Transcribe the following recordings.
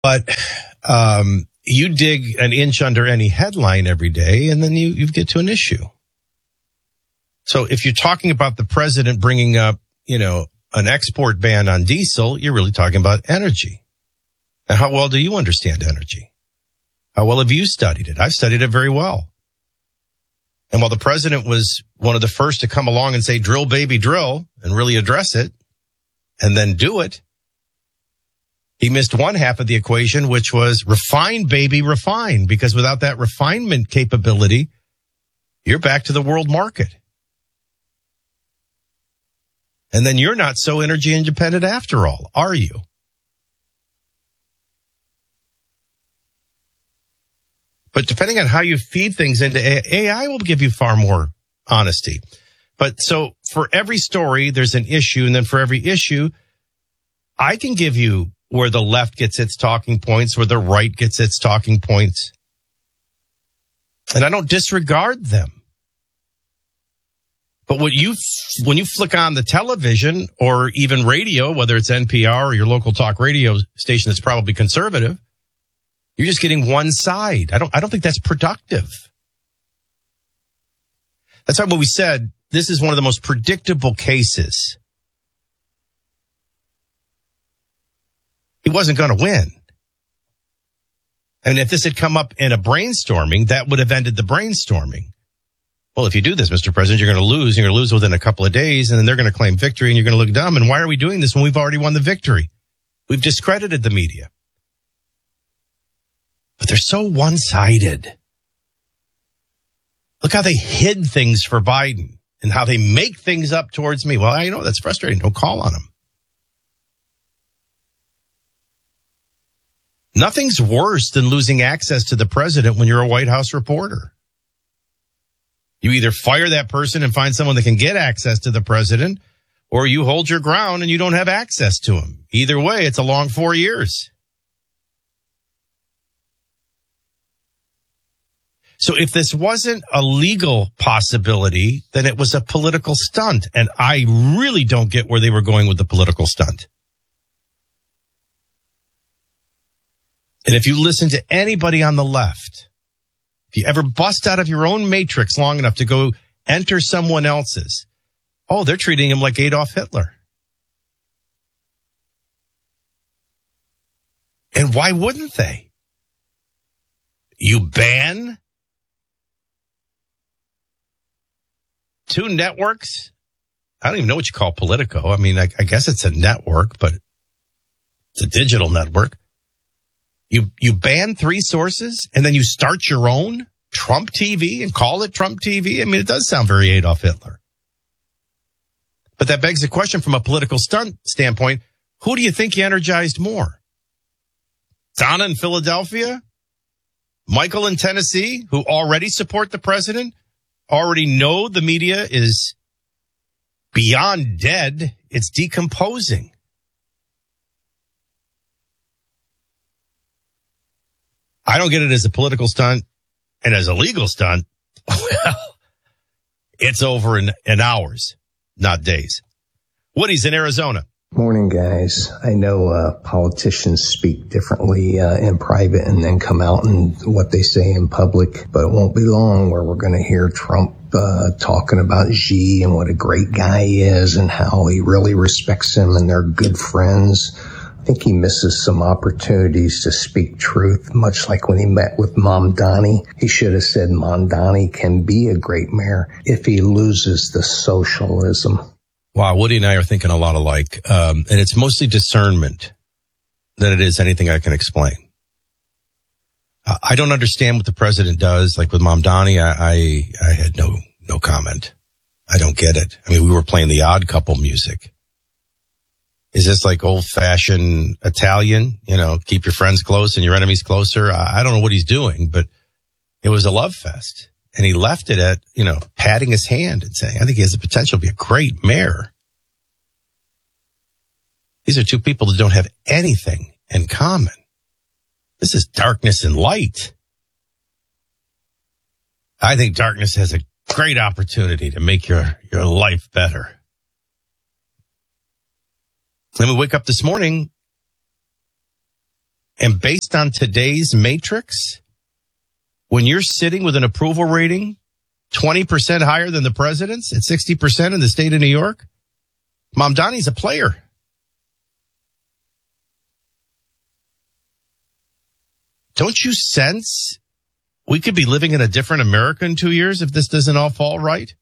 But you dig an inch under any headline every day, and then you get to an issue. So if you're talking about the president bringing up, an export ban on diesel, you're really talking about energy. And how well do you understand energy? How well have you studied it? I've studied it very well. And while the president was one of the first to come along and say, drill, baby, drill, and really address it, and then do it, he missed one half of the equation, which was refine, baby, refine. Because without that refinement capability, you're back to the world market. And then you're not so energy independent after all, are you? But depending on how you feed things into AI will give you far more honesty. But so for every story, there's an issue. And then for every issue, I can give you where the left gets its talking points, where the right gets its talking points. And I don't disregard them. But when you flick on the television or even radio, whether it's NPR or your local talk radio station that's probably conservative, you're just getting one side. I don't think that's productive. That's why when we said this is one of the most predictable cases. He wasn't going to win. And if this had come up in a brainstorming, that would have ended the brainstorming. Well, if you do this, Mr. President, you're going to lose. You're going to lose within a couple of days, and then they're going to claim victory, and you're going to look dumb. And why are we doing this when we've already won the victory? We've discredited the media. But they're so one-sided. Look how they hid things for Biden and how they make things up towards me. Well, I know that's frustrating. Don't call on them. Nothing's worse than losing access to the president when you're a White House reporter. You either fire that person and find someone that can get access to the president, or you hold your ground and you don't have access to him. Either way, it's a long 4 years. So if this wasn't a legal possibility, then it was a political stunt. And I really don't get where they were going with the political stunt. And if you listen to anybody on the left, if you ever bust out of your own matrix long enough to go enter someone else's, oh, they're treating him like Adolf Hitler. And why wouldn't they? You ban 2 networks? I don't even know what you call Politico. I mean, I guess it's a network, but it's a digital network. You ban 3 sources and then you start your own Trump TV and call it Trump TV. I mean, it does sound very Adolf Hitler. But that begs the question from a political stunt standpoint, who do you think you energized more? Donna in Philadelphia? Michael in Tennessee, who already support the president, already know the media is beyond dead. It's decomposing. I don't get it as a political stunt and as a legal stunt. Well, it's over in hours, not days. Woody's in Arizona. Morning, guys. I know politicians speak differently in private and then come out and what they say in public, but it won't be long where we're going to hear Trump talking about Xi and what a great guy he is and how he really respects him and they're good friends. I think he misses some opportunities to speak truth, much like when he met with Mamdani. He should have said Mamdani can be a great mayor if he loses the socialism. Wow, Woody and I are thinking a lot alike, and it's mostly discernment than it is anything I can explain. I don't understand what the president does. Like with Mamdani, I had no comment. I don't get it. I mean, we were playing the Odd Couple music. Is this like old-fashioned Italian? Keep your friends close and your enemies closer. I don't know what he's doing, but it was a love fest. And he left it at, patting his hand and saying, I think he has the potential to be a great mayor. These are 2 people that don't have anything in common. This is darkness and light. I think darkness has a great opportunity to make your life better. Then we wake up this morning And based on today's matrix, when you're sitting with an approval rating 20% higher than the president's at 60% in the state of New York, Mamdani's a player. Don't you sense we could be living in a different America in 2 years if this doesn't all fall right?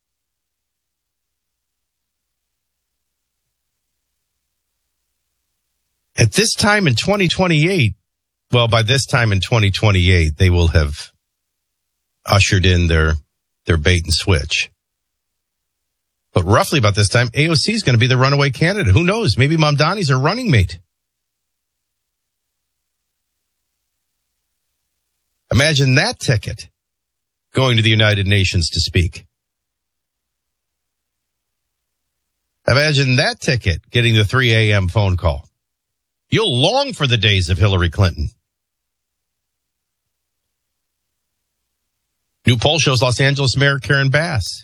At this time in 2028, well, by this time in 2028, they will have ushered in their bait and switch. But roughly about this time, AOC is going to be the runaway candidate. Who knows? Maybe Mamdani's her running mate. Imagine that ticket going to the United Nations to speak. Imagine that ticket getting the 3 a.m. phone call. You'll long for the days of Hillary Clinton. New poll shows Los Angeles Mayor Karen Bass.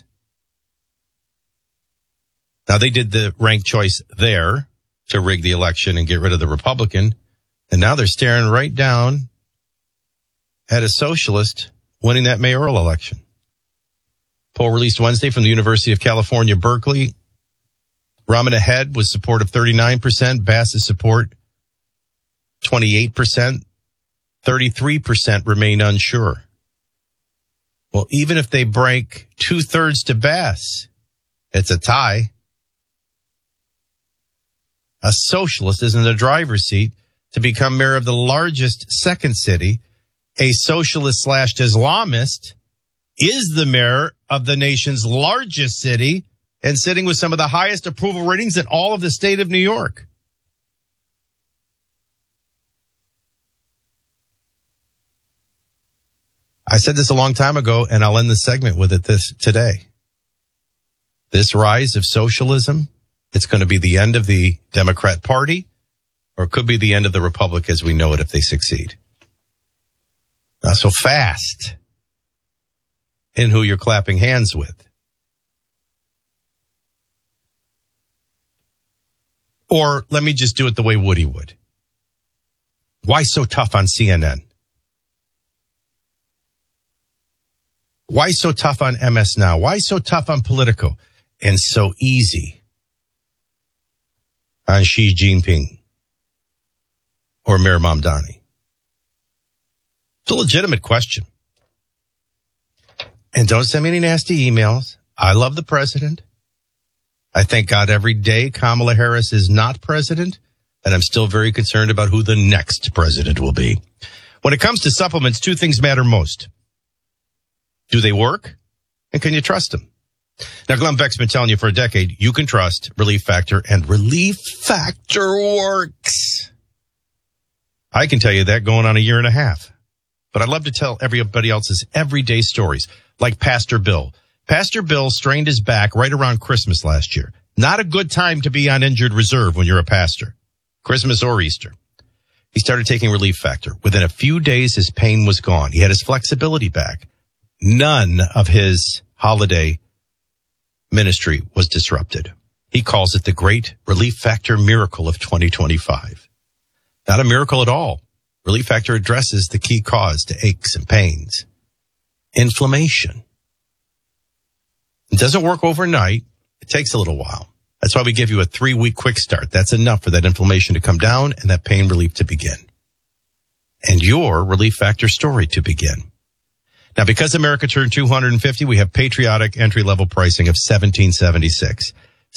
Now, they did the ranked choice there to rig the election and get rid of the Republican. And now they're staring right down at a socialist winning that mayoral election. Poll released Wednesday from the University of California, Berkeley. Rahman ahead with support of 39%. Bass's support 28%, 33% remain unsure. Well, even if they break 2/3 to Bass, it's a tie. A socialist is in the driver's seat to become mayor of the largest second city. A socialist / Islamist is the mayor of the nation's largest city and sitting with some of the highest approval ratings in all of the state of New York. I said this a long time ago, and I'll end the segment with it today. This rise of socialism, it's going to be the end of the Democrat Party, or it could be the end of the Republic as we know it if they succeed. Not so fast in who you're clapping hands with. Or let me just do it the way Woody would. Why so tough on CNN? Why so tough on MS Now? Why so tough on Politico? And so easy on Xi Jinping or Mayor Mamdani? It's a legitimate question. And don't send me any nasty emails. I love the president. I thank God every day Kamala Harris is not president, and I'm still very concerned about who the next president will be. When it comes to supplements, two things matter most. Do they work? And can you trust them? Now, Glenn Beck's been telling you for a decade, you can trust Relief Factor, and Relief Factor works. I can tell you that going on a year and a half. But I love to tell everybody else's everyday stories, like Pastor Bill. Pastor Bill strained his back right around Christmas last year. Not a good time to be on injured reserve when you're a pastor, Christmas or Easter. He started taking Relief Factor. Within a few days, his pain was gone. He had his flexibility back. None of his holiday ministry was disrupted. He calls it the great Relief Factor miracle of 2025. Not a miracle at all. Relief Factor addresses the key cause to aches and pains. Inflammation. It doesn't work overnight. It takes a little while. That's why we give you a 3-week quick start. That's enough for that inflammation to come down and that pain relief to begin. And your Relief Factor story to begin. Now, because America turned 250, we have patriotic entry-level pricing of $17.76.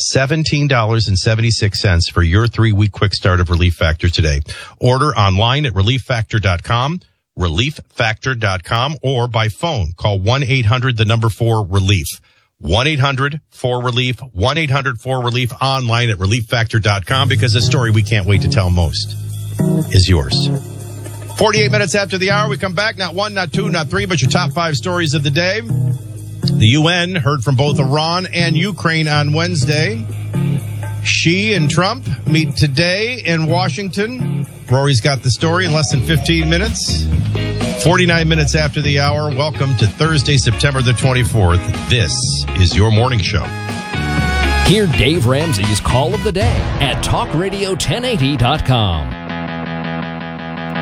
$17.76 for your 3-week quick start of Relief Factor today. Order online at ReliefFactor.com, ReliefFactor.com, or by phone. Call 1-800-4-RELIEF. 1-800-4-RELIEF, 1-800-4-RELIEF, online at ReliefFactor.com, because the story we can't wait to tell most is yours. 48 minutes after the hour, we come back. Not one, not two, not three, but your top 5 stories of the day. The UN heard from both Iran and Ukraine on Wednesday. Xi and Trump meet today in Washington. Rory's got the story in less than 15 minutes. 49 minutes after the hour. Welcome to Thursday, September the 24th. This is your morning show. Hear Dave Ramsey's Call of the Day at TalkRadio1080.com.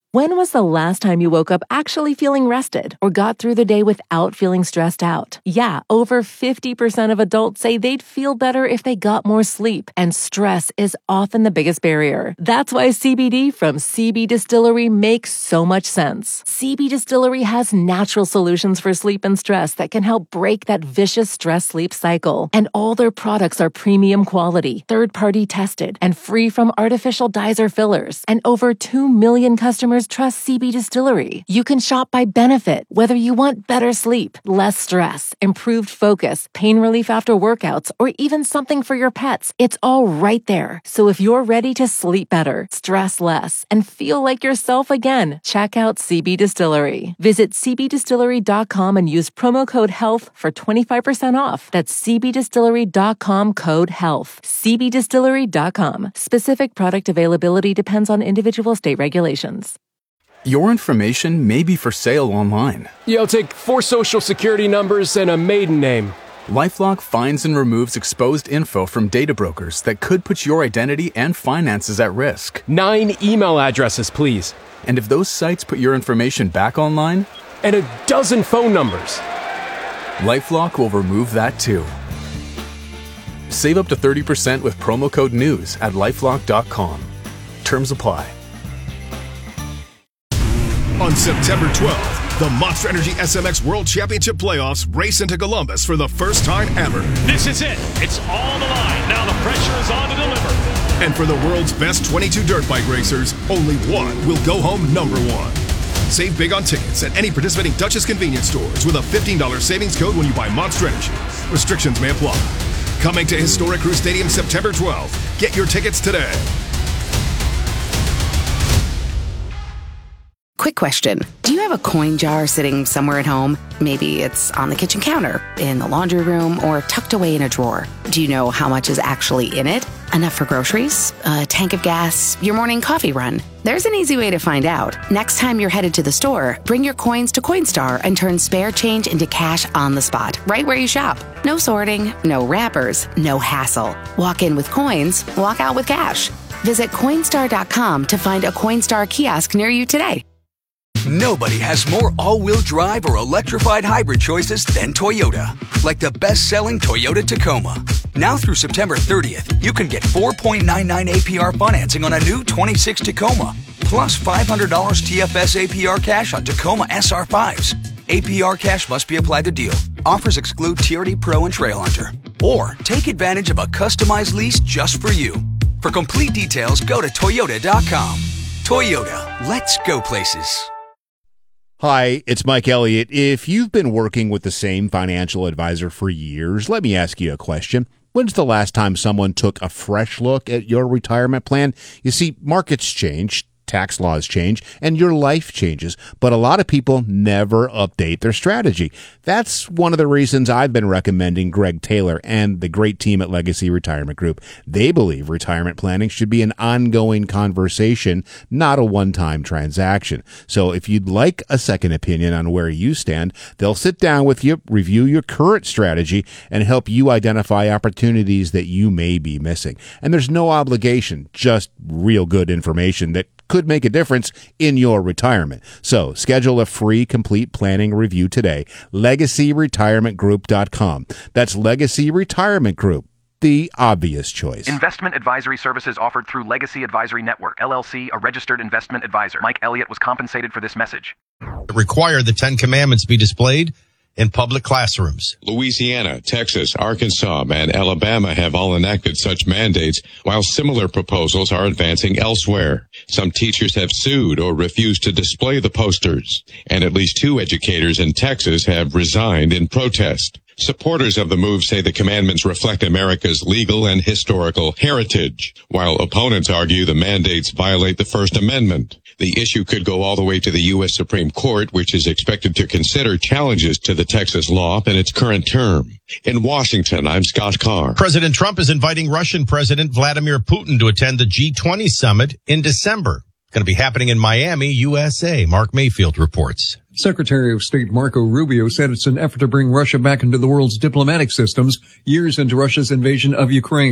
When was the last time you woke up actually feeling rested or got through the day without feeling stressed out? Yeah, over 50% of adults say they'd feel better if they got more sleep, and stress is often the biggest barrier. That's why CBD from CB Distillery makes so much sense. CB Distillery has natural solutions for sleep and stress that can help break that vicious stress-sleep cycle. And all their products are premium quality, third-party tested, and free from artificial dyes or fillers. And over 2 million customers trust CB Distillery. You can shop by benefit, whether you want better sleep, less stress, improved focus, pain relief after workouts, or even something for your pets. It's all right there. So if you're ready to sleep better, stress less, and feel like yourself again, check out CB Distillery. Visit cbdistillery.com and use promo code HEALTH for 25% off. That's cbdistillery.com, code HEALTH. cbdistillery.com. Specific product availability depends on individual state regulations. Your information may be for sale online. I'll take 4 social security numbers and a maiden name. LifeLock finds and removes exposed info from data brokers that could put your identity and finances at risk. 9 email addresses, please. And if those sites put your information back online, And a dozen phone numbers. LifeLock will remove that too. Save up to 30% with promo code NEWS at LifeLock.com. Terms apply. On September 12th, the Monster Energy SMX World Championship Playoffs race into Columbus for the first time ever. This is it. It's all on the line. Now the pressure is on to deliver. And for the world's best 22 dirt bike racers, only one will go home number one. Save big on tickets at any participating Duchess convenience stores with a $15 savings code when you buy Monster Energy. Restrictions may apply. Coming to Historic Crew Stadium September 12th. Get your tickets today. Quick question. Do you have a coin jar sitting somewhere at home? Maybe it's on the kitchen counter, in the laundry room, or tucked away in a drawer. Do you know how much is actually in it? Enough for groceries? A tank of gas? Your morning coffee run? There's an easy way to find out. Next time you're headed to the store, bring your coins to Coinstar and turn spare change into cash on the spot, right where you shop. No sorting, no wrappers, no hassle. Walk in with coins, walk out with cash. Visit Coinstar.com to find a Coinstar kiosk near you today. Nobody has more all-wheel drive or electrified hybrid choices than Toyota. Like the best-selling Toyota Tacoma. Now through September 30th, you can get 4.99 APR financing on a new 26 Tacoma, plus $500 TFS APR cash on Tacoma SR5s. APR cash must be applied to deal. Offers exclude TRD Pro and Trailhunter. Or take advantage of a customized lease just for you. For complete details, go to Toyota.com. Toyota, let's go places. Hi, it's Mike Elliott. If you've been working with the same financial advisor for years, let me ask you a question. When's the last time someone took a fresh look at your retirement plan? You see, markets change, tax laws change, and your life changes, but a lot of people never update their strategy. That's one of the reasons I've been recommending Greg Taylor and the great team at Legacy Retirement Group. They believe retirement planning should be an ongoing conversation, not a one-time transaction. So if you'd like a second opinion on where you stand, they'll sit down with you, review your current strategy, and help you identify opportunities that you may be missing. And there's no obligation, just real good information that could make a difference in your retirement. So schedule a free complete planning review today. LegacyRetirementGroup.com. That's Legacy Retirement Group, the obvious choice. Investment advisory services offered through Legacy Advisory Network, LLC, a registered investment advisor. Mike Elliott was compensated for this message. Require the 10 Commandments be displayed in public classrooms. Louisiana, Texas, Arkansas, and Alabama have all enacted such mandates, while similar proposals are advancing elsewhere. Some teachers have sued or refused to display the posters, and at least 2 educators in Texas have resigned in protest. Supporters of the move say the commandments reflect America's legal and historical heritage, while opponents argue the mandates violate the First Amendment. The issue could go all the way to the U.S. Supreme Court, which is expected to consider challenges to the Texas law in its current term. In Washington, I'm Scott Carr. President Trump is inviting Russian President Vladimir Putin to attend the G20 summit in December. It's going to be happening in Miami, USA. Mark Mayfield reports. Secretary of State Marco Rubio said it's an effort to bring Russia back into the world's diplomatic systems years into Russia's invasion of Ukraine.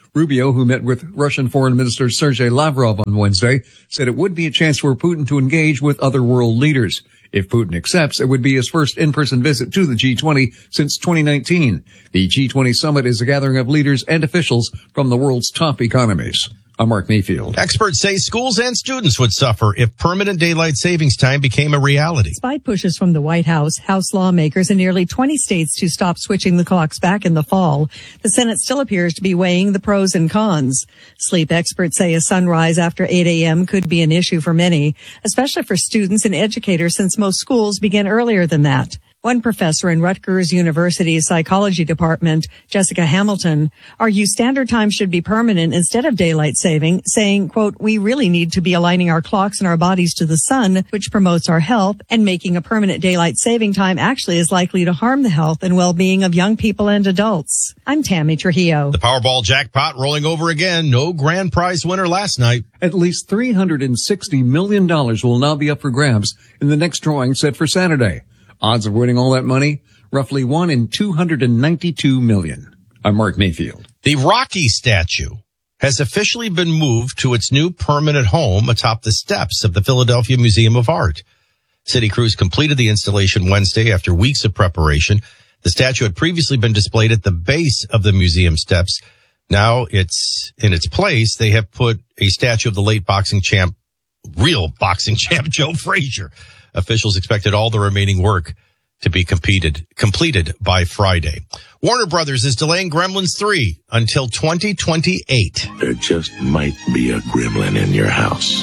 Rubio, who met with Russian Foreign Minister Sergei Lavrov on Wednesday, said it would be a chance for Putin to engage with other world leaders. If Putin accepts, it would be his first in-person visit to the G20 since 2019. The G20 summit is a gathering of leaders and officials from the world's top economies. I'm Mark Mayfield. Experts say schools and students would suffer if permanent daylight savings time became a reality. Despite pushes from the White House, House lawmakers in nearly 20 states to stop switching the clocks back in the fall, the Senate still appears to be weighing the pros and cons. Sleep experts say a sunrise after 8 a.m. could be an issue for many, especially for students and educators since most schools begin earlier than that. One professor in Rutgers University's psychology department, Jessica Hamilton, argues standard time should be permanent instead of daylight saving, saying, quote, we really need to be aligning our clocks and our bodies to the sun, which promotes our health, and making a permanent daylight saving time actually is likely to harm the health and well-being of young people and adults. I'm Tammy Trujillo. The Powerball jackpot rolling over again. No grand prize winner last night. At least $360 million will now be up for grabs in the next drawing set for Saturday. Odds of winning all that money, roughly 1 in 292 million. I'm Mark Mayfield. The Rocky statue has officially been moved to its new permanent home atop the steps of the Philadelphia Museum of Art. City crews completed the installation Wednesday after weeks of preparation. The statue had previously been displayed at the base of the museum steps. Now it's in its place. They have put a statue of the late real boxing champ Joe Frazier. Officials expected all the remaining work to be completed by Friday. Warner Brothers is delaying Gremlins 3 until 2028. There just might be a gremlin in your house.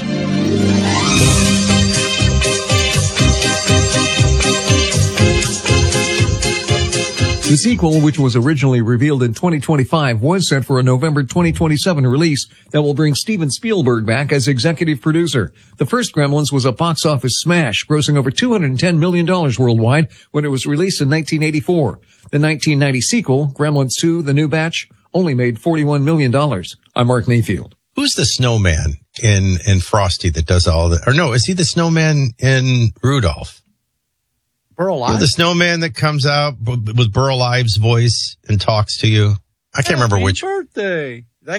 The sequel, which was originally revealed in 2025, was set for a November 2027 release that will bring Steven Spielberg back as executive producer. The first Gremlins was a box office smash, grossing over $210 million worldwide when it was released in 1984. The 1990 sequel, Gremlins 2, The New Batch, only made $41 million. I'm Mark Mayfield. Who's the snowman in Frosty that does all that? Or no, is he the snowman in Rudolph? Burl Ives? The snowman that comes out with Burl Ives' voice and talks to you. I can't remember which. Birthday. That's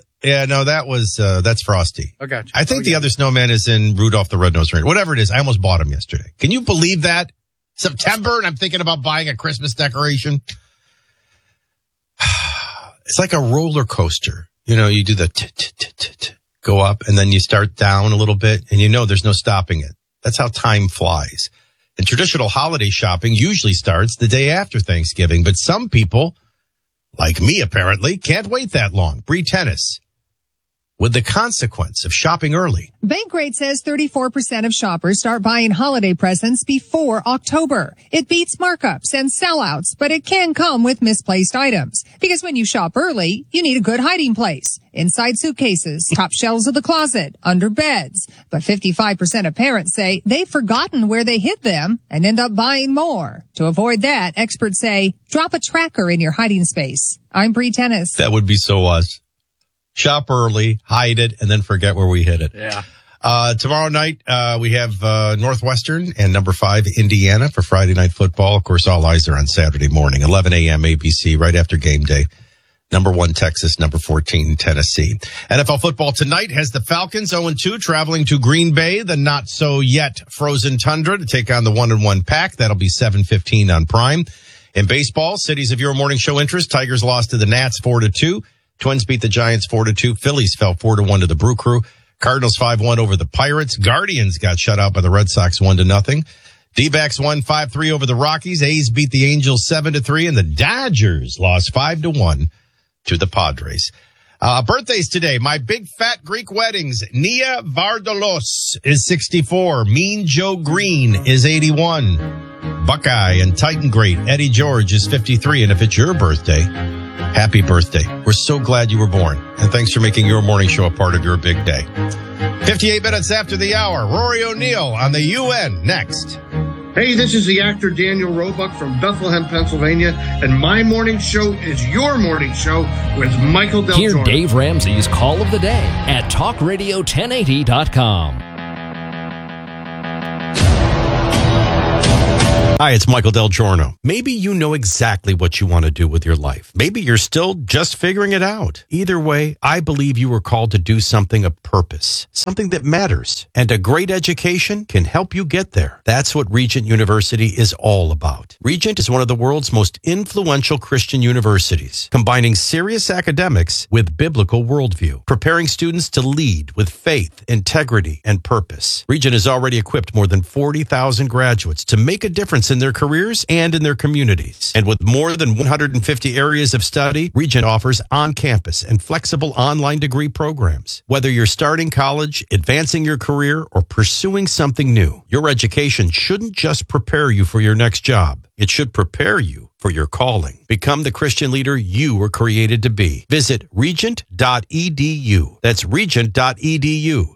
Frosty. I got you. I think the other snowman is in Rudolph the Red-Nosed Reindeer. Whatever it is, I almost bought him yesterday. Can you believe that? September, and I'm thinking about buying a Christmas decoration. It's like a roller coaster. You know, you do the go up, and then you start down a little bit, and you know there's no stopping it. That's how time flies. And traditional holiday shopping usually starts the day after Thanksgiving, but some people, like me apparently, can't wait that long. Bree Tennis, with the consequence of shopping early. Bankrate says 34% of shoppers start buying holiday presents before October. It beats markups and sellouts, but it can come with misplaced items. Because when you shop early, you need a good hiding place. Inside suitcases, top shelves of the closet, under beds. But 55% of parents say they've forgotten where they hid them and end up buying more. To avoid that, experts say, drop a tracker in your hiding space. I'm Bree Tennis. That would be so us. Shop early, hide it, and then forget where we hid it. Yeah. Tomorrow night, we have Northwestern and number 5 Indiana for Friday Night Football. Of course, all eyes are on Saturday morning, 11 a.m. ABC, right after game day. Number 1 Texas, number 14 Tennessee. NFL football tonight has the Falcons 0-2 traveling to Green Bay, the not so yet frozen tundra, to take on the 1-1 Pack. That'll be 7:15 on Prime. In baseball, cities of your morning show interest, Tigers lost to the Nats 4-2. Twins beat the Giants 4-2. Phillies fell 4-1 to the Brew Crew. Cardinals 5-1 over the Pirates. Guardians got shut out by the Red Sox 1-0. D-backs won 5-3 over the Rockies. A's beat the Angels 7-3, and the Dodgers lost 5-1 to the Padres. Birthdays today. My big fat Greek weddings. Nia Vardalos is 64. Mean Joe Green is 81. Buckeye and Titan great Eddie George is 53. And if it's your birthday, happy birthday. We're so glad you were born. And thanks for making your morning show a part of your big day. 58 minutes after the hour. Rory O'Neill on the UN next. Hey, this is the actor Daniel Roebuck from Bethlehem, Pennsylvania, and my morning show is your morning show with Michael Del Hear Jordan. Dave Ramsey's Call of the Day at TalkRadio1080.com. Hi, it's Michael Del Giorno. Maybe you know exactly what you want to do with your life. Maybe you're still just figuring it out. Either way, I believe you were called to do something of purpose, something that matters, and a great education can help you get there. That's what Regent University is all about. Regent is one of the world's most influential Christian universities, combining serious academics with biblical worldview, preparing students to lead with faith, integrity, and purpose. Regent has already equipped more than 40,000 graduates to make a difference in their careers and in their communities. And with more than 150 areas of study, Regent offers on-campus and flexible online degree programs. Whether you're starting college, advancing your career, or pursuing something new, your education shouldn't just prepare you for your next job. It should prepare you for your calling. Become the Christian leader you were created to be. Visit regent.edu. That's regent.edu.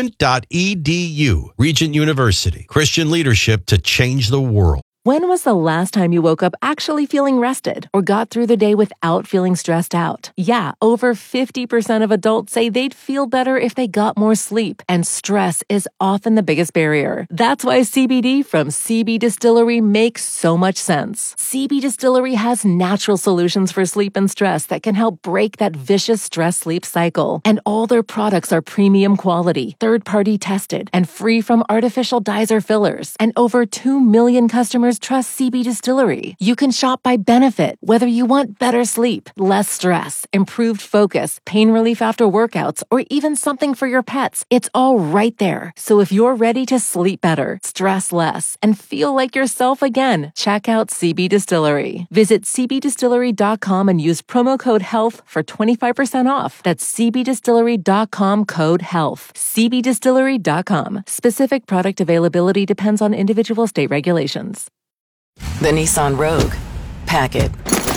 Regent.edu. Regent University. Christian leadership to change the world. When was the last time you woke up actually feeling rested or got through the day without feeling stressed out? Yeah, over 50% of adults say they'd feel better if they got more sleep, and stress is often the biggest barrier. That's why CBD from CB Distillery makes so much sense. CB Distillery has natural solutions for sleep and stress that can help break that vicious stress-sleep cycle. And all their products are premium quality, third-party tested, and free from artificial dyes or fillers. And over 2 million customers trust CB Distillery. You can shop by benefit, whether you want better sleep, less stress, improved focus, pain relief after workouts, or even something for your pets. It's all right there. So if you're ready to sleep better, stress less, and feel like yourself again, check out CB Distillery. Visit cbdistillery.com and use promo code HEALTH for 25% off. That's cbdistillery.com code HEALTH. cbdistillery.com. Specific product availability depends on individual state regulations. The Nissan Rogue. Pack it.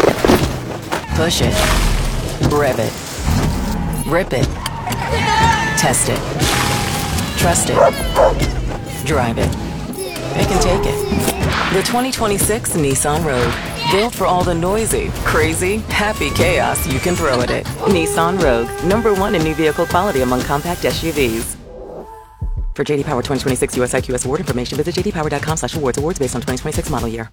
Push it. Rev it. Rip it. Test it. Trust it. Drive it. Pick and take it. The 2026 Nissan Rogue. Built for all the noisy, crazy, happy chaos you can throw at it. Nissan Rogue. #1 in new vehicle quality among compact SUVs. For JD Power 2026 US IQS award information, visit jdpower.com/awards. Awards based on 2026 model year.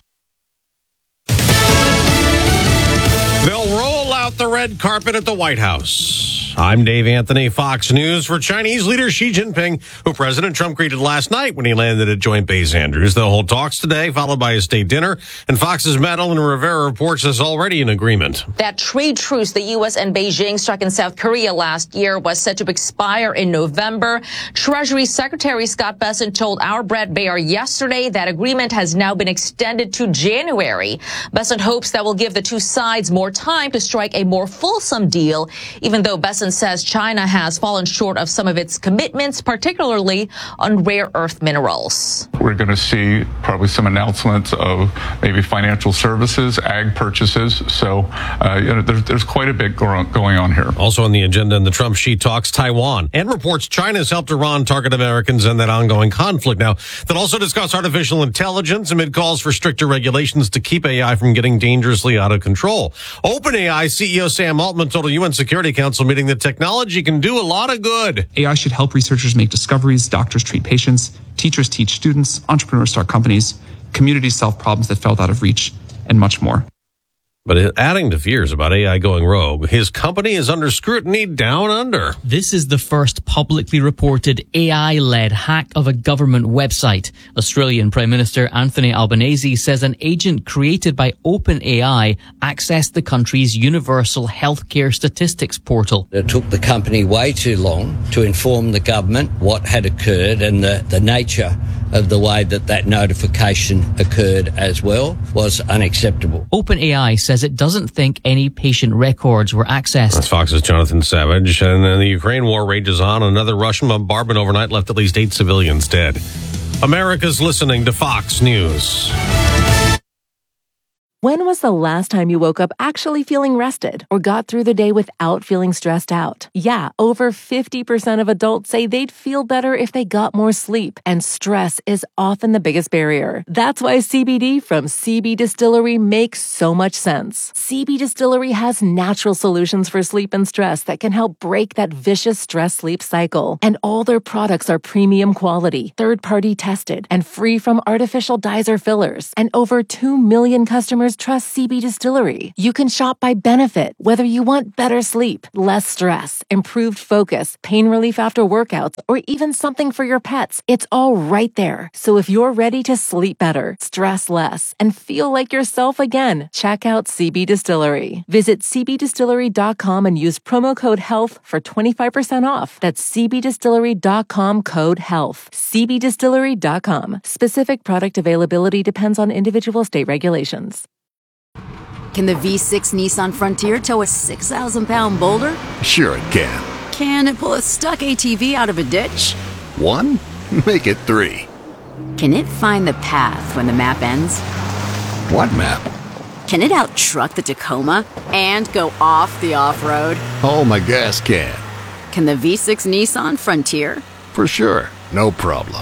They'll roll out the red carpet at the White House. I'm Dave Anthony, Fox News. For Chinese leader Xi Jinping, who President Trump greeted last night when he landed at Joint Base Andrews. They'll hold talks today, followed by a state dinner. And Fox's Madeline Rivera reports there's already an agreement. That trade truce the U.S. and Beijing struck in South Korea last year was set to expire in November. Treasury Secretary Scott Bessent told our Brett Baer yesterday that agreement has now been extended to January. Bessent hopes that will give the two sides more time to strike a more fulsome deal, even though Bessent says China has fallen short of some of its commitments, particularly on rare earth minerals. We're going to see probably some announcements of maybe financial services, ag purchases. So there's quite a bit going on here. Also on the agenda in the Trump-Xi talks, Taiwan, and reports China's helped Iran target Americans in that ongoing conflict. Now, they'll also discuss artificial intelligence amid calls for stricter regulations to keep AI from getting dangerously out of control. OpenAI CEO Sam Altman told a UN Security Council meeting that technology can do a lot of good. AI should help researchers make discoveries, doctors treat patients, teachers teach students, entrepreneurs start companies, communities solve problems that felt out of reach, and much more. But adding to fears about AI going rogue, his company is under scrutiny down under. This is the first publicly reported AI-led hack of a government website. Australian Prime Minister Anthony Albanese says an agent created by OpenAI accessed the country's universal healthcare statistics portal. It took the company way too long to inform the government what had occurred, and the nature of the way that notification occurred as well was unacceptable. OpenAI says it doesn't think any patient records were accessed. That's Fox's Jonathan Savage. And then the Ukraine war rages on. Another Russian bombardment overnight left at least 8 civilians dead. America's listening to Fox News. When was the last time you woke up actually feeling rested or got through the day without feeling stressed out? Yeah, over 50% of adults say they'd feel better if they got more sleep, and stress is often the biggest barrier. That's why CBD from CB Distillery makes so much sense. CB Distillery has natural solutions for sleep and stress that can help break that vicious stress-sleep cycle. And all their products are premium quality, third-party tested, and free from artificial dyes or fillers. And over 2 million customers trust CB Distillery. You can shop by benefit, whether you want better sleep, less stress, improved focus, pain relief after workouts, or even something for your pets. It's all right there. So if you're ready to sleep better, stress less, and feel like yourself again, check out CB Distillery. Visit cbdistillery.com and use promo code HEALTH for 25% off. That's cbdistillery.com, code HEALTH. cbdistillery.com. Specific product availability depends on individual state regulations. Can the V6 Nissan Frontier tow a 6,000-pound boulder? Sure it can. Can it pull a stuck ATV out of a ditch? 1? Make it 3. Can it find the path when the map ends? What map? Can it out-truck the Tacoma and go off the off-road? Oh, my gas can. Can the V6 Nissan Frontier? For sure. No problem.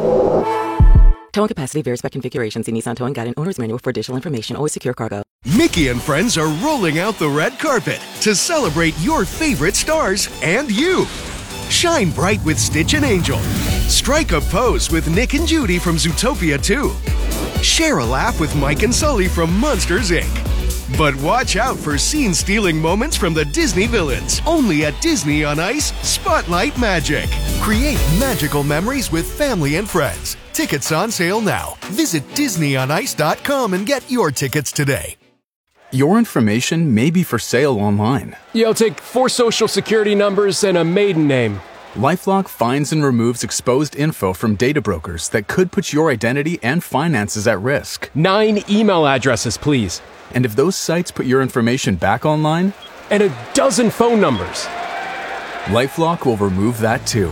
Towing capacity varies by configuration. See Nissan Towing Guide and Owner's Manual for additional information. Always secure cargo. Mickey and friends are rolling out the red carpet to celebrate your favorite stars and you. Shine bright with Stitch and Angel. Strike a pose with Nick and Judy from Zootopia 2. Share a laugh with Mike and Sully from Monsters, Inc. But watch out for scene-stealing moments from the Disney villains. Only at Disney on Ice Spotlight Magic. Create magical memories with family and friends. Tickets on sale now. Visit DisneyOnIce.com and get your tickets today. Your information may be for sale online. I'll take 4 social security numbers and a maiden name. LifeLock finds and removes exposed info from data brokers that could put your identity and finances at risk. 9 email addresses, please. And if those sites put your information back online? And a dozen phone numbers. LifeLock will remove that too.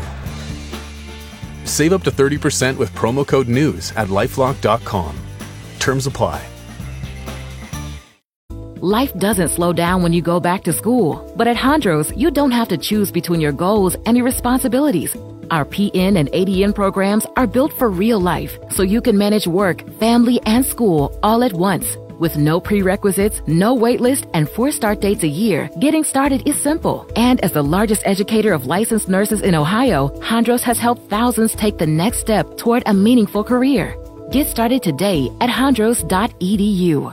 Save up to 30% with promo code NEWS at LifeLock.com. Terms apply. Life doesn't slow down when you go back to school. But at Hondros, you don't have to choose between your goals and your responsibilities. Our PN and ADN programs are built for real life, so you can manage work, family, and school all at once. With no prerequisites, no wait list, and 4 start dates a year, getting started is simple. And as the largest educator of licensed nurses in Ohio, Hondros has helped thousands take the next step toward a meaningful career. Get started today at hondros.edu.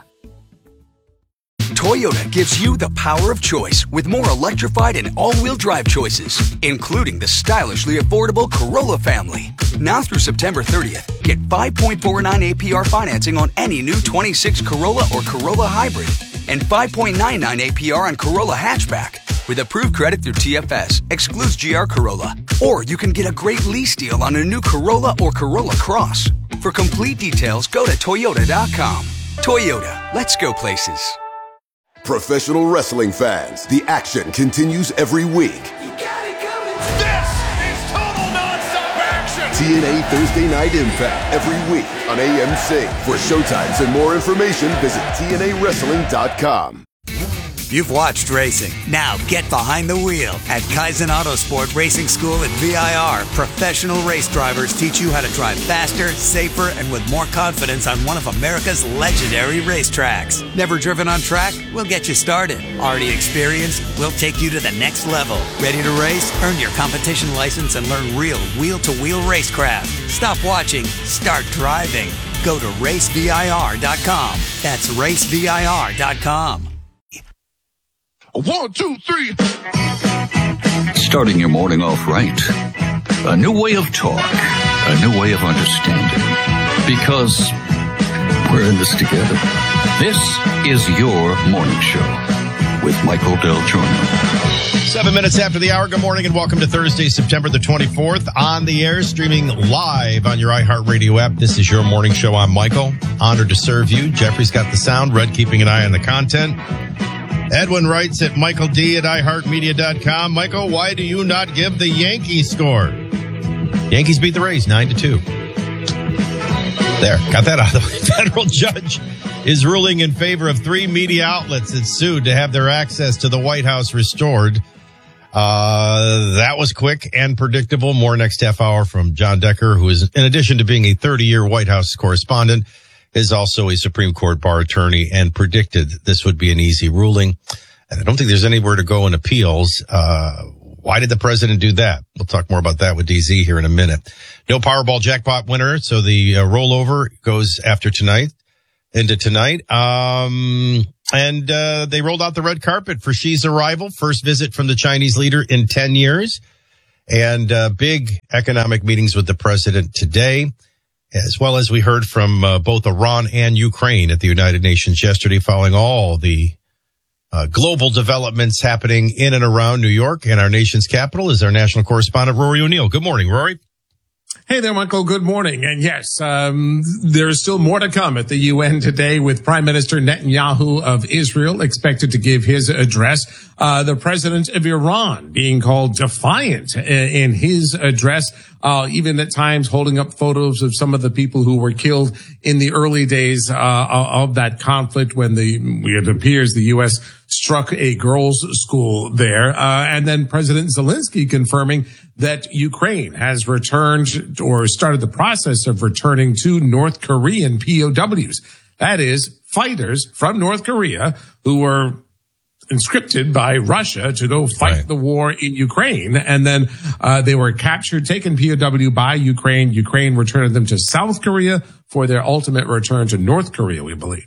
Toyota gives you the power of choice with more electrified and all-wheel drive choices, including the stylishly affordable Corolla family. Now through September 30th, get 5.49 APR financing on any new 26 Corolla or Corolla Hybrid and 5.99 APR on Corolla Hatchback. With approved credit through TFS, excludes GR Corolla. Or you can get a great lease deal on a new Corolla or Corolla Cross. For complete details, go to Toyota.com. Toyota, let's go places. Professional wrestling fans, the action continues every week. This is total nonstop action! TNA Thursday Night Impact every week on AMC. For showtimes and more information, visit TNAWrestling.com. You've watched racing. Now get behind the wheel. At Kaizen Autosport Racing School at VIR, professional race drivers teach you how to drive faster, safer, and with more confidence on one of America's legendary racetracks. Never driven on track? We'll get you started. Already experienced? We'll take you to the next level. Ready to race? Earn your competition license and learn real wheel-to-wheel racecraft. Stop watching. Start driving. Go to racevir.com. That's racevir.com. 1, 2, 3. Starting your morning off right. A new way of talk. A new way of understanding. Because we're in this together. This is your morning show with Michael Del Giorno. 7 minutes after the hour. Good morning and welcome to Thursday, September the 24th. On the air, streaming live on your iHeartRadio app. This is your morning show. I'm Michael. Honored to serve you. Jeffrey's got the sound. Red keeping an eye on the content. Edwin writes at Michael D at iHeartMedia.com. Michael, why do you not give the Yankees score? Yankees beat the Rays 9-2. There, got that out of the way. Federal judge is ruling in favor of 3 media outlets that sued to have their access to the White House restored. That was quick and predictable. More next half hour from John Decker, who is, in addition to being a 30-year White House correspondent, is also a Supreme Court bar attorney and predicted this would be an easy ruling. And I don't think there's anywhere to go in appeals. Why did the president do that? We'll talk more about that with DZ here in a minute. No Powerball jackpot winner, so the rollover goes after tonight, into tonight. And they rolled out the red carpet for Xi's arrival, first visit from the Chinese leader in 10 years, and big economic meetings with the president today, as well as we heard from both Iran and Ukraine at the United Nations yesterday, following all the global developments happening in and around New York. And our nation's capital is our national correspondent, Rory O'Neill. Good morning, Rory. Hey there, Michael. Good morning. And yes, there's still more to come at the UN today with Prime Minister Netanyahu of Israel expected to give his address. The president of Iran being called defiant in his address, even at times holding up photos of some of the people who were killed in the early days of that conflict when it appears the U.S. struck a girls' school there. And then President Zelensky confirming that Ukraine has returned or started the process of returning 2 North Korean POWs. That is, fighters from North Korea who were conscripted by Russia to go fight the war in Ukraine. And then they were captured, taken POW by Ukraine. Ukraine returned them to South Korea for their ultimate return to North Korea, we believe.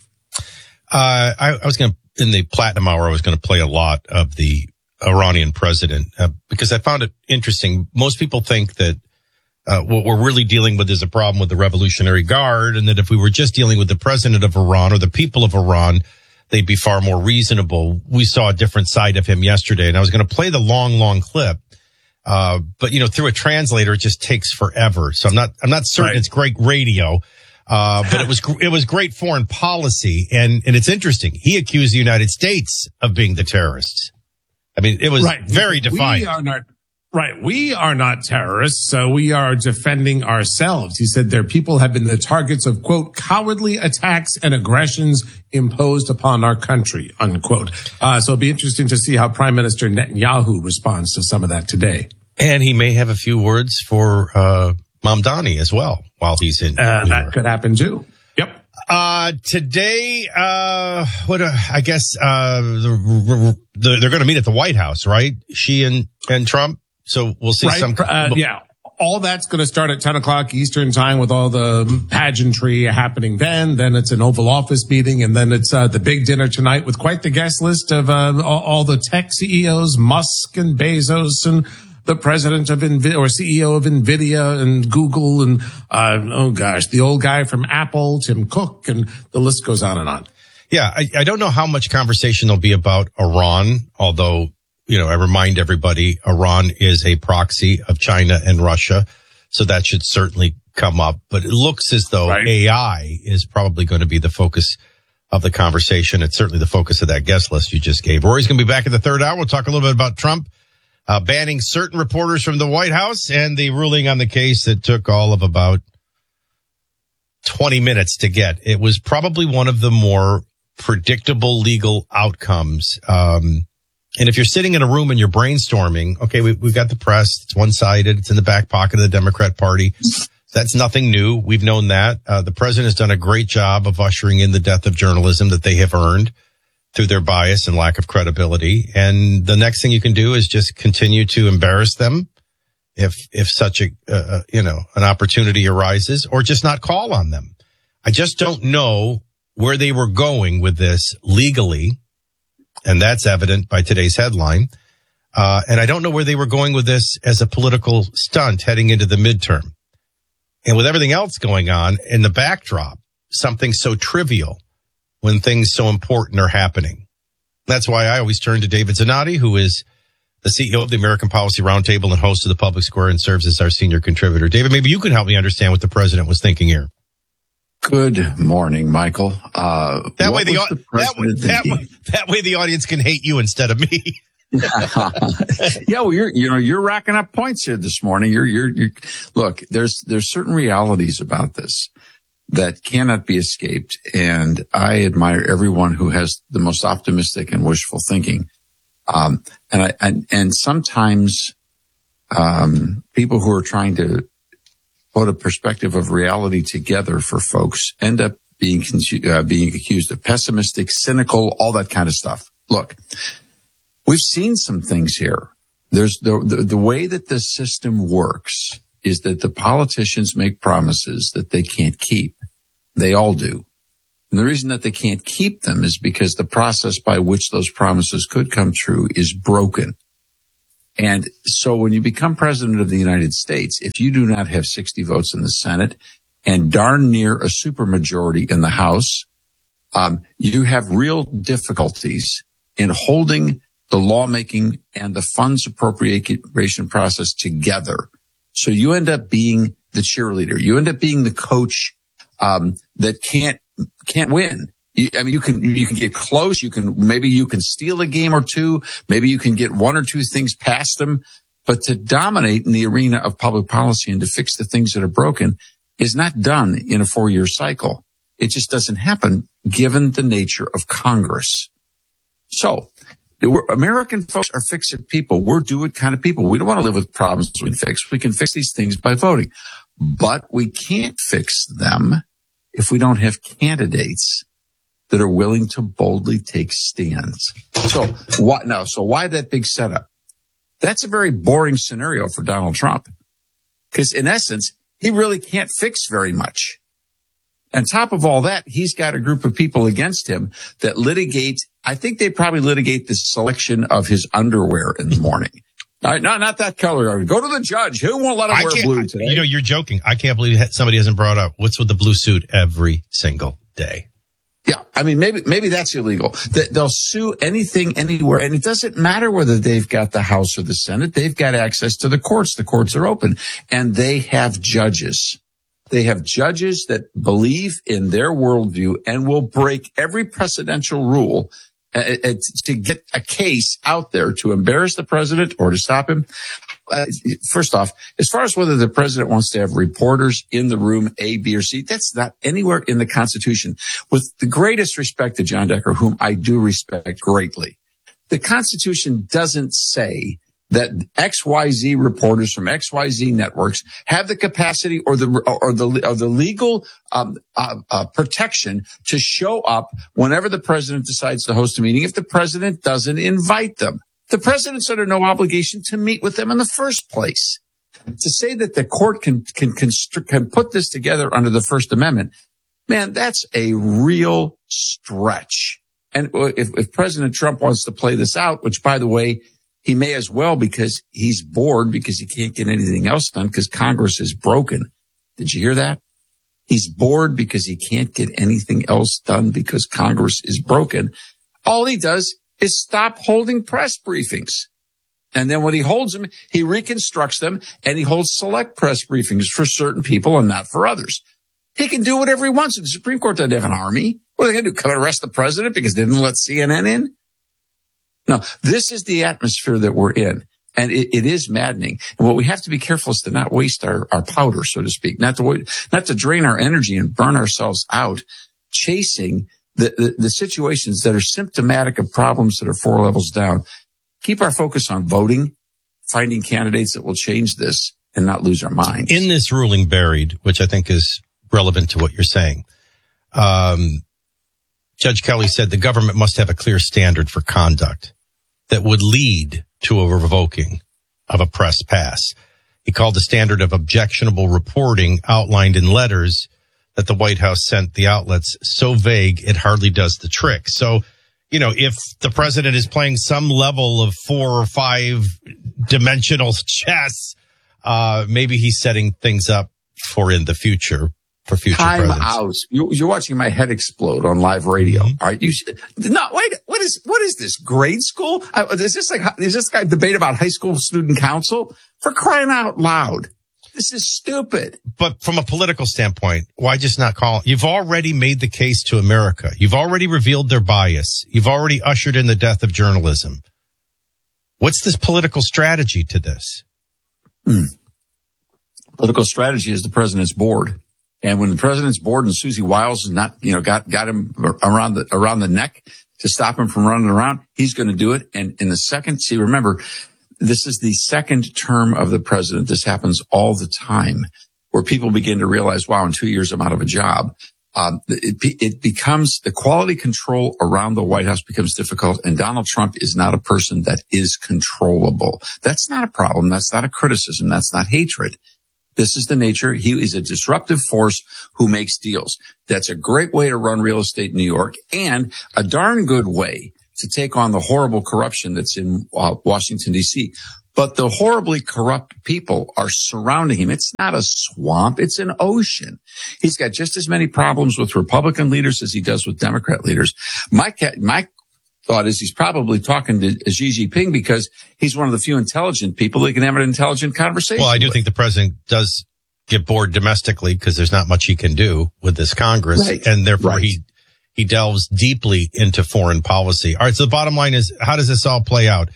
I was going to, in the Platinum Hour, I was going to play a lot of the Iranian president because I found it interesting. Most people think that what we're really dealing with is a problem with the Revolutionary Guard, and that if we were just dealing with the president of Iran or the people of Iran, they'd be far more reasonable. We saw a different side of him yesterday, and I was going to play the long clip. But through a translator, it just takes forever. So I'm not certain it's great radio. But it was great foreign policy. And it's interesting. He accused the United States of being the terrorists. I mean, it was very defiant. We are not terrorists. So we are defending ourselves. He said their people have been the targets of, quote, cowardly attacks and aggressions imposed upon our country, unquote. So it'll be interesting to see how Prime Minister Netanyahu responds to some of that today. And he may have a few words for Mamdani as well while he's in New York. That could happen too. Yep. Today, I guess they're going to meet at the White House, right? Xi and Trump. So we'll see yeah. All that's going to start at 10 o'clock Eastern time with all the pageantry happening then. Then it's an Oval Office meeting, and then it's the big dinner tonight with quite the guest list of all the tech CEOs, Musk and Bezos and the president of NVIDIA or CEO of NVIDIA and Google and, the old guy from Apple, Tim Cook, and the list goes on and on. Yeah. I don't know how much conversation there'll be about Iran, although, I remind everybody Iran is a proxy of China and Russia. So that should certainly come up, but it looks as though AI is probably going to be the focus of the conversation. It's certainly the focus of that guest list you just gave. Rory's going to be back in the third hour. We'll talk a little bit about Trump. Banning certain reporters from the White House and the ruling on the case that took all of about 20 minutes to get. It was probably one of the more predictable legal outcomes. And if you're sitting in a room and you're brainstorming, okay, we've got the press. It's one-sided. It's in the back pocket of the Democrat Party. That's nothing new. We've known that. The president has done a great job of ushering in the death of journalism that they have earned through their bias and lack of credibility. And the next thing you can do is just continue to embarrass them if such an opportunity arises, or just not call on them. I just don't know where they were going with this legally. And that's evident by today's headline. And I don't know where they were going with this as a political stunt heading into the midterm. And with everything else going on in the backdrop, something so trivial when things so important are happening. That's why I always turn to David Zanotti, who is the CEO of the American Policy Roundtable and host of the Public Square and serves as our senior contributor. David, maybe you can help me understand what the president was thinking here. Good morning, Michael. That way the audience can hate you instead of me. Yeah, well, you're racking up points here this morning. You're look, there's certain realities about this. that cannot be escaped. And I admire everyone who has the most optimistic and wishful thinking. And sometimes, people who are trying to put a perspective of reality together for folks end up being accused of pessimistic, cynical, all that kind of stuff. Look, we've seen some things here. There's the way that the system works is that the politicians make promises that they can't keep. They all do. And the reason that they can't keep them is because the process by which those promises could come true is broken. And so when you become president of the United States, if you do not have 60 votes in the Senate and darn near a supermajority in the House, you have real difficulties in holding the lawmaking and the funds appropriation process together. So you end up being the cheerleader. You end up being the coach that can't win. You can get close. Maybe you can steal a game or two. Maybe you can get one or two things past them. But to dominate in the arena of public policy and to fix the things that are broken is not done in a 4-year cycle. It just doesn't happen given the nature of Congress. So American folks are fix-it people. We're do-it kind of people. We don't want to live with problems we can fix. We can fix these things by voting. But we can't fix them if we don't have candidates that are willing to boldly take stands. So why that big setup? That's a very boring scenario for Donald Trump. Because in essence, he really can't fix very much. On top of all that, he's got a group of people against him that litigate. I think they probably litigate the selection of his underwear in the morning. No, not that color. Go to the judge. Who won't let him wear blue today? You know, you're joking. I can't believe somebody hasn't brought up what's with the blue suit every single day. Yeah, I mean, maybe that's illegal. They'll sue anything, anywhere, and it doesn't matter whether they've got the House or the Senate. They've got access to the courts. The courts are open, and they have judges. They have judges that believe in their worldview and will break every precedential rule to get a case out there to embarrass the president or to stop him. First off, as far as whether the president wants to have reporters in the room, A, B, or C, that's not anywhere in the Constitution. With the greatest respect to John Decker, whom I do respect greatly, the Constitution doesn't say that XYZ reporters from XYZ networks have the capacity or the legal protection to show up whenever the president decides to host a meeting if the president doesn't invite them. The president's under no obligation to meet with them in the first place. To say that the court can put this together under the First Amendment, man, that's a real stretch. And if President Trump wants to play this out, which, by the way, he may as well because he's bored because he can't get anything else done because Congress is broken. Did you hear that? He's bored because he can't get anything else done because Congress is broken. All he does is stop holding press briefings. And then when he holds them, he reconstructs them and he holds select press briefings for certain people and not for others. He can do whatever he wants. The Supreme Court doesn't have an army. What are they going to do? Come and arrest the president because they didn't let CNN in? No, this is the atmosphere that we're in. And it is maddening. And what we have to be careful is to not waste our powder, so to speak, not to drain our energy and burn ourselves out chasing the situations that are symptomatic of problems that are 4 levels down. Keep our focus on voting, finding candidates that will change this and not lose our minds. In this ruling buried, which I think is relevant to what you're saying, Judge Kelly said the government must have a clear standard for conduct that would lead to a revoking of a press pass. He called the standard of objectionable reporting outlined in letters that the White House sent the outlets so vague it hardly does the trick. So, you know, if the president is playing some level of 4 or 5 dimensional chess, maybe he's setting things up for in the future. For future time presidents. out. You're watching my head explode on live radio. Mm-hmm. All right. Wait. What is this? Grade school? Is this guy debate about high school student council? For crying out loud. This is stupid. But from a political standpoint, why just not call? You've already made the case to America. You've already revealed their bias. You've already ushered in the death of journalism. What's this political strategy to this? Political strategy is the president's bored. And when the president's bored and Susie Wiles is not, got him around the neck to stop him from running around, he's going to do it. And in the second, remember, this is the second term of the president. This happens all the time where people begin to realize, wow, in 2 years, I'm out of a job. It becomes the quality control around the White House becomes difficult. And Donald Trump is not a person that is controllable. That's not a problem. That's not a criticism. That's not hatred. This is the nature. He is a disruptive force who makes deals. That's a great way to run real estate in New York and a darn good way to take on the horrible corruption that's in Washington, D.C. But the horribly corrupt people are surrounding him. It's not a swamp. It's an ocean. He's got just as many problems with Republican leaders as he does with Democrat leaders. My thought is he's probably talking to Xi Jinping because he's one of the few intelligent people that can have an intelligent conversation. Well, I do think the president does get bored domestically because there's not much he can do with this Congress. Right. And therefore he delves deeply into foreign policy. All right. So the bottom line is, how does this all play out?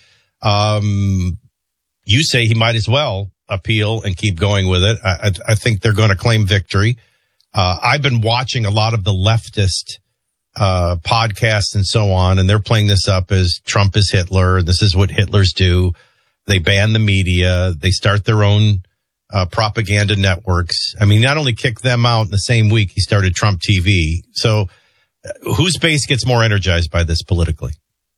You say he might as well appeal and keep going with it. I think they're going to claim victory. I've been watching a lot of the leftist podcasts and so on, and they're playing this up as Trump is Hitler. This is what Hitlers do. They ban the media. They start their own propaganda networks. I mean, not only kicked them out in the same week, he started Trump TV. So whose base gets more energized by this politically?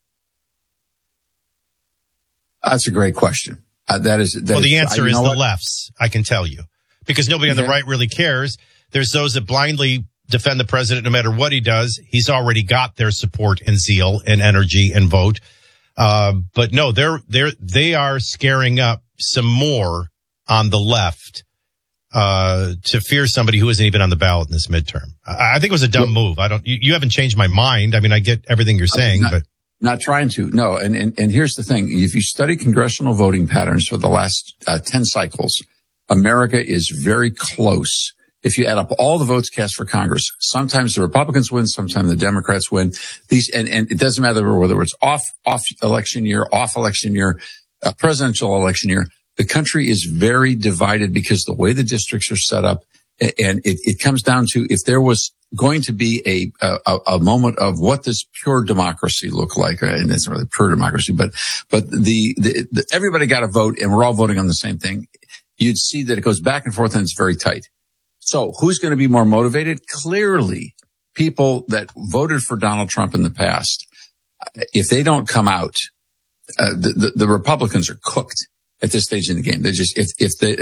That's a great question. Well, the answer is the left's, I can tell you, because nobody on the right really cares. There's those that blindly defend the president no matter what he does. He's already got their support and zeal and energy and vote. But no, they are scaring up some more on the left, to fear somebody who isn't even on the ballot in this midterm. I think it was a dumb move. You haven't changed my mind. I mean, I get everything you're saying, but. Not trying to. No. And here's the thing. If you study congressional voting patterns for the last 10 cycles, America is very close. If you add up all the votes cast for Congress, sometimes the Republicans win, sometimes the Democrats win. And it doesn't matter whether it's off election year, presidential election year. The country is very divided because the way the districts are set up. And it comes down to if there was going to be a moment of what does pure democracy look like, and it's not really pure democracy, but the everybody got a vote and we're all voting on the same thing. You'd see that it goes back and forth and it's very tight. So who's going to be more motivated? Clearly, people that voted for Donald Trump in the past. If they don't come out, the Republicans are cooked at this stage in the game. They just if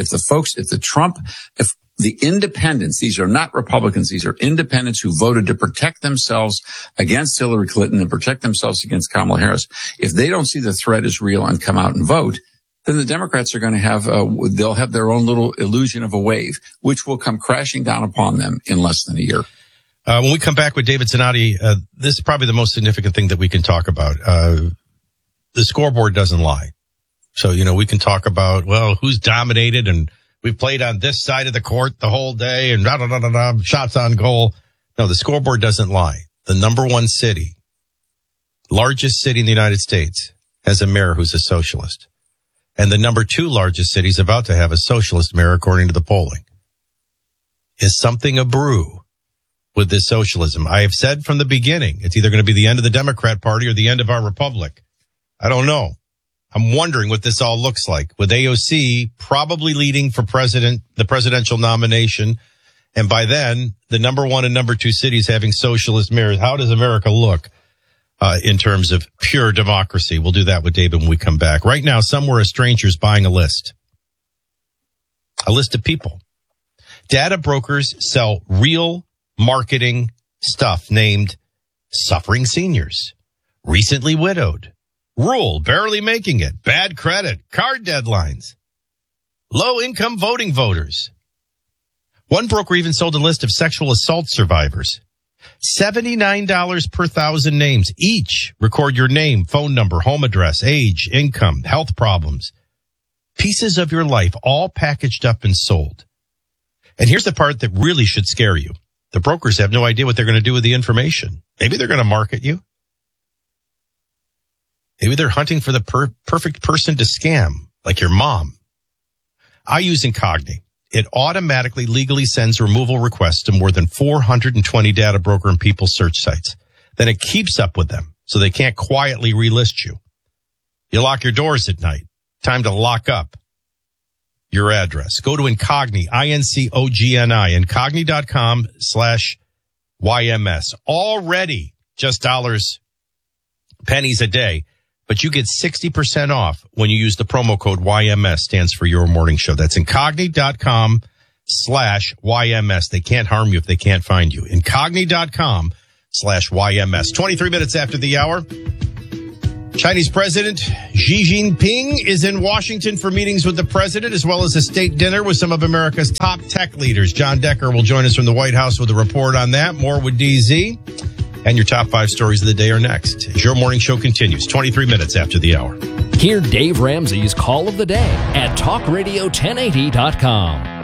the independents, these are not Republicans, these are independents who voted to protect themselves against Hillary Clinton and protect themselves against Kamala Harris. If they don't see the threat is real and come out and vote, then the Democrats are going to have, they'll have their own little illusion of a wave, which will come crashing down upon them in less than a year. When we come back with David Zanotti, this is probably the most significant thing that we can talk about. The scoreboard doesn't lie. So, we can talk about, well, who's dominated and we've played on this side of the court the whole day and shots on goal. No, the scoreboard doesn't lie. The number one city, largest city in the United States, has a mayor who's a socialist. And the number two largest city is about to have a socialist mayor, according to the polling. Is something a brew with this socialism? I have said from the beginning, it's either going to be the end of the Democrat Party or the end of our republic. I don't know. I'm wondering what this all looks like, with AOC probably leading for the presidential nomination. And by then, the number one and number two cities having socialist mayors. How does America look in terms of pure democracy? We'll do that with David when we come back. Right now, somewhere a stranger's buying a list of people. Data brokers sell real marketing stuff named suffering seniors, recently widowed, rural, barely making it, bad credit, card deadlines, low-income voting voters. One broker even sold a list of sexual assault survivors. $79 per 1,000 names. Each record your name, phone number, home address, age, income, health problems. Pieces of your life, all packaged up and sold. And here's the part that really should scare you. The brokers have no idea what they're going to do with the information. Maybe they're going to market you. Maybe they're hunting for the perfect person to scam, like your mom. I use Incogni. it automatically legally sends removal requests to more than 420 data broker and people search sites. Then it keeps up with them so they can't quietly relist you. You lock your doors at night. Time to lock up your address. Go to Incogni, INCOGNI, incogni.com/YMS. Already just pennies a day, but you get 60% off when you use the promo code YMS, stands for Your Morning Show. That's incogni.com/YMS. They can't harm you if they can't find you. Incogni.com/YMS. 23 minutes after the hour. Chinese President Xi Jinping is in Washington for meetings with the president, as well as a state dinner with some of America's top tech leaders. John Decker will join us from the White House with a report on that. More with DZ. And your top 5 stories of the day are next. As Your Morning Show continues, 23 minutes after the hour. Hear Dave Ramsey's Call of the Day at TalkRadio1080.com.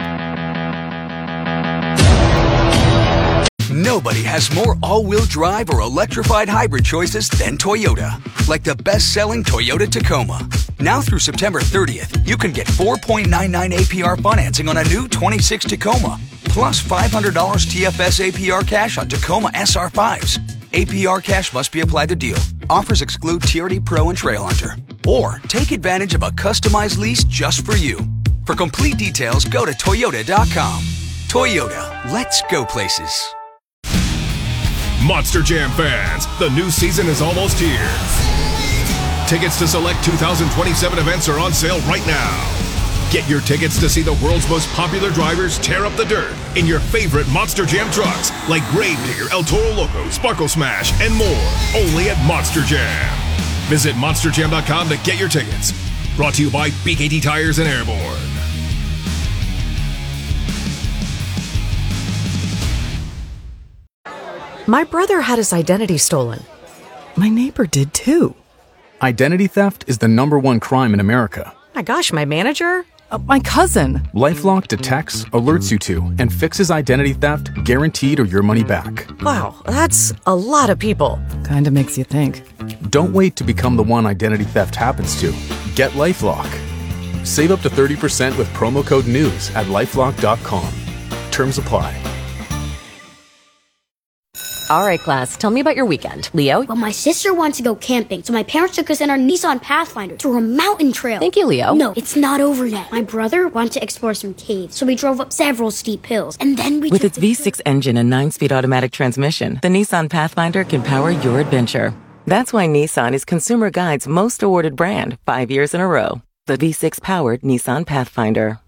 Nobody has more all-wheel drive or electrified hybrid choices than Toyota. Like the best-selling Toyota Tacoma. Now through September 30th, you can get 4.99 APR financing on a new 26 Tacoma. Plus $500 TFS APR cash on Tacoma SR5s. APR cash must be applied to deal. Offers exclude TRD Pro and Trail Hunter. Or take advantage of a customized lease just for you. For complete details, go to Toyota.com. Toyota, let's go places. Monster Jam fans, the new season is almost here. Tickets to select 2027 events are on sale right now. Get your tickets to see the world's most popular drivers tear up the dirt in your favorite Monster Jam trucks like Gravedigger, El Toro Loco, Sparkle Smash, and more. Only at Monster Jam. Visit monsterjam.com to get your tickets. Brought to you by BKT Tires and Airborne. My brother had his identity stolen. My neighbor did too. Identity theft is the #1 crime in America. My gosh, my manager? My cousin. LifeLock detects, alerts you to, and fixes identity theft guaranteed or your money back. Wow, that's a lot of people. Kinda makes you think. Don't wait to become the one identity theft happens to. Get LifeLock. Save up to 30% with promo code NEWS at LifeLock.com. Terms apply. All right, class, tell me about your weekend. Leo? Well, my sister wants to go camping, so my parents took us in our Nissan Pathfinder through a mountain trail. Thank you, Leo. No, it's not over yet. My brother wanted to explore some caves, so we drove up several steep hills, and then we With its V6 engine and 9-speed automatic transmission, the Nissan Pathfinder can power your adventure. That's why Nissan is Consumer Guide's most awarded brand 5 years in a row. The V6-powered Nissan Pathfinder.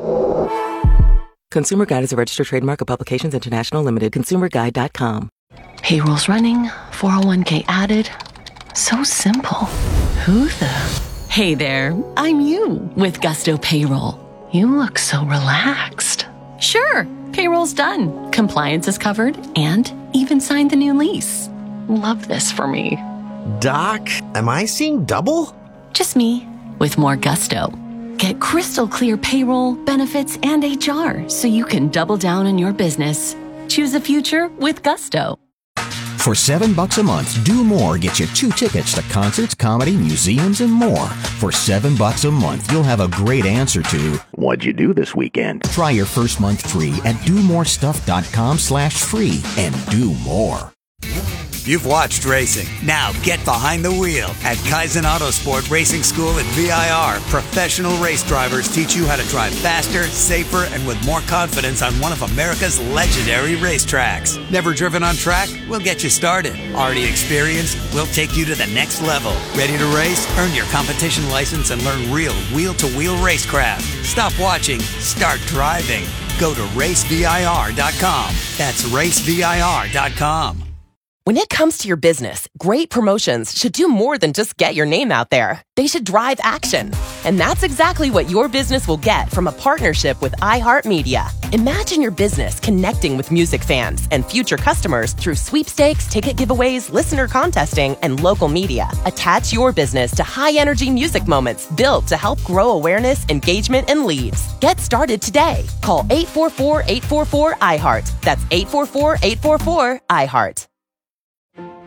Consumer Guide is a registered trademark of Publications International Limited. ConsumerGuide.com. Payroll's running, 401k added. So simple. Who the? Hey there, I'm you with Gusto Payroll. You look so relaxed. Sure, payroll's done. Compliance is covered and even signed the new lease. Love this for me. Doc, am I seeing double? Just me with more gusto. Get crystal clear payroll, benefits, and HR so you can double down on your business. Choose the future with Gusto. For $7 a month, Do More gets you 2 tickets to concerts, comedy, museums, and more. For $7 a month, you'll have a great answer to what'd you do this weekend? Try your first month free at domorestuff.com/free and do more. You've watched racing. Now get behind the wheel at Kaizen Autosport Racing School at VIR. Professional race drivers teach you how to drive faster, safer, and with more confidence on one of America's legendary racetracks. Never driven on track? We'll get you started. Already experienced? We'll take you to the next level. Ready to race? Earn your competition license and learn real wheel-to-wheel racecraft. Stop watching. Start driving. Go to racevir.com. That's racevir.com. When it comes to your business, great promotions should do more than just get your name out there. They should drive action. And that's exactly what your business will get from a partnership with iHeartMedia. Imagine your business connecting with music fans and future customers through sweepstakes, ticket giveaways, listener contesting, and local media. Attach your business to high-energy music moments built to help grow awareness, engagement, and leads. Get started today. Call 844-844-iHeart. That's 844-844-iHeart.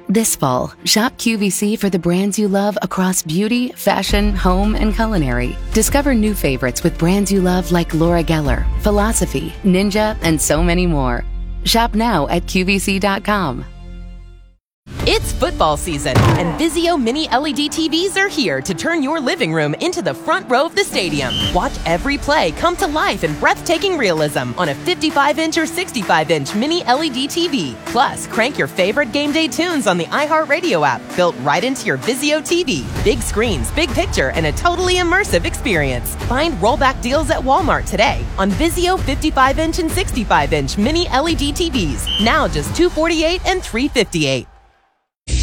This fall, shop QVC for the brands you love across beauty, fashion, home, and culinary. Discover new favorites with brands you love like Laura Geller, Philosophy, Ninja, and so many more. Shop now at QVC.com. It's football season, and Vizio Mini LED TVs are here to turn your living room into the front row of the stadium. Watch every play come to life in breathtaking realism on a 55-inch or 65-inch Mini LED TV. Plus, crank your favorite game day tunes on the iHeartRadio app, built right into your Vizio TV. Big screens, big picture, and a totally immersive experience. Find rollback deals at Walmart today on Vizio 55-inch and 65-inch Mini LED TVs. Now just $248 and $358.